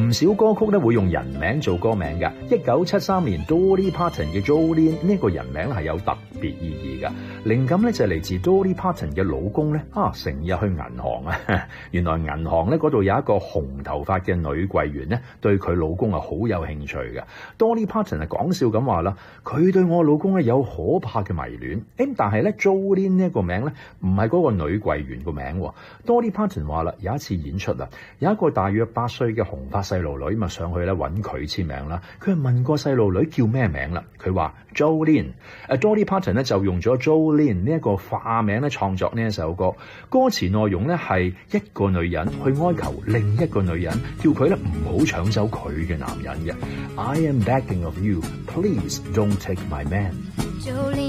唔少歌曲咧會用人名做歌名嘅。1973年 Dolly Parton 嘅 Jolene 呢個人名係有特別意義嘅，靈感咧就係嚟自 Dolly Parton 嘅老公咧成日去銀行啊，原來銀行咧嗰度有一個紅頭髮嘅女櫃員咧對佢老公係好有興趣嘅。Dolly Parton 係講笑咁話啦，佢對我老公咧有可怕嘅迷戀。但係咧 Jolene 呢個名咧唔係嗰個女櫃員個名。Dolly Parton 話啦，有一次演出啊，有一個大約8歲嘅紅髮細路女咪上去咧揾佢簽名啦。佢係問個細路女叫咩名啦，佢話 Jolene。Dolly Parton 咧就用咗 Jolene 呢一個化名咧創作呢一首歌。歌詞內容咧係一個女人去哀求另一個女人，叫佢咧唔好搶走佢嘅男人嘅。I am begging of you, please don't take my man。